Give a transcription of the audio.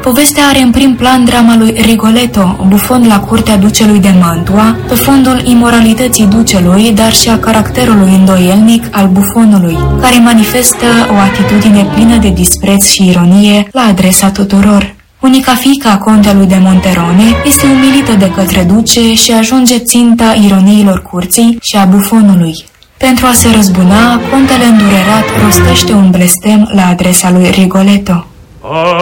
Povestea are în prim plan drama lui Rigoletto, bufon la curtea ducelui de Mantua, pe fondul imoralității ducelui, dar și a caracterului îndoielnic al bufonului, care manifestă o atitudine plină de dispreț și ironie la adresa tuturor. Unica fiică a contelui de Monterone este umilită de către duce și ajunge ținta ironiilor curții și a bufonului. Pentru a se răzbuna, contele îndurerat rostește un blestem la adresa lui Rigoletto.